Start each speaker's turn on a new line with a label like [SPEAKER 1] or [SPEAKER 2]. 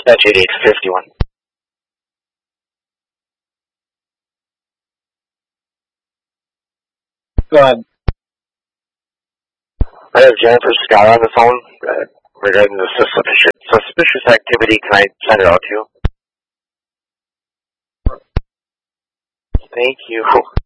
[SPEAKER 1] Dispatch 8851.
[SPEAKER 2] Go ahead.
[SPEAKER 1] I have Jennifer Scott on the phone regarding the suspicious activity. Can I send it out to you? Thank you.